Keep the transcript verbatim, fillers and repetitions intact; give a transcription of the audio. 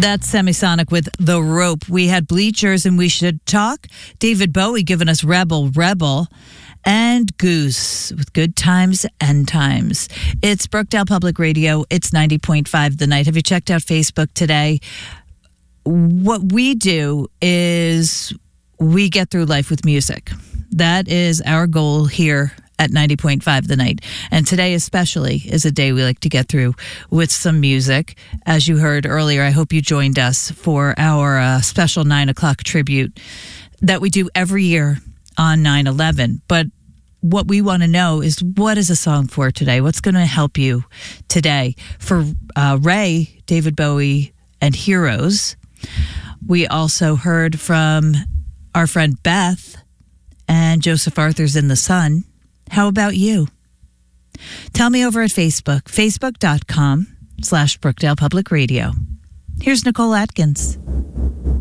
That's Semisonic with The Rope. We had Bleachers and We Should Talk. David Bowie giving us Rebel, Rebel. And Goose with Good Times and Times. It's Brookdale Public Radio. It's ninety point five The Night. Have you checked out Facebook today? What we do is we get through life with music. That is our goal here at ninety point five The Night. And today especially is a day we like to get through with some music. As you heard earlier, I hope you joined us for our uh, special nine o'clock tribute that we do every year on nine eleven. But what we want to know is, what is a song for today? What's going to help you today? For uh, Ray, David Bowie, and Heroes. We also heard from our friend Beth and Joseph Arthur's In the Sun. How about you? Tell me over at Facebook, facebook.com slash Brookdale Public Radio. Here's Nicole Atkins.